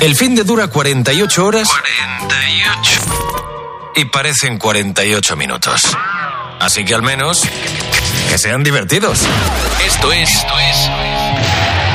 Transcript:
El fin de dura 48 horas. 48. Y parecen 48 minutos. Así que al menos que sean divertidos. Esto es